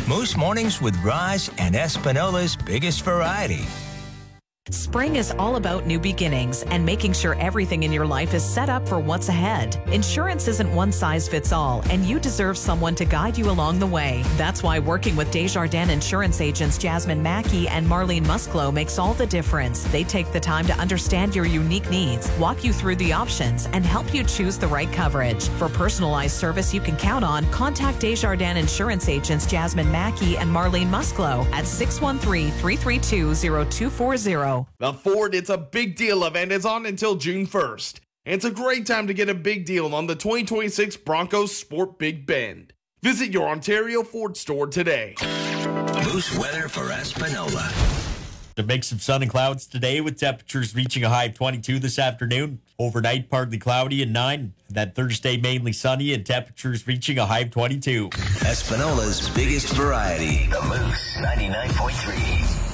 Moose Mornings with Roz and Espinola's biggest variety. Spring is all about new beginnings and making sure everything in your life is set up for what's ahead. Insurance isn't one size fits all, and you deserve someone to guide you along the way. That's why working with Desjardins insurance agents Jasmine Mackey and Marlene Musclo makes all the difference. They take the time to understand your unique needs, walk you through the options, and help you choose the right coverage. For personalized service you can count on, contact Desjardins insurance agents Jasmine Mackey and Marlene Musclo at 613-332-0240. The Ford It's a Big Deal event is on until June 1st. And it's a great time to get a big deal on the 2026 Broncos Sport Big Bend. Visit your Ontario Ford store today. Moose weather for Espinola. A mix of sun and clouds today with temperatures reaching a high of 22 this afternoon. Overnight, partly cloudy and 9. That Thursday, mainly sunny and temperatures reaching a high of 22. Espinola's biggest variety. The Moose 99.3.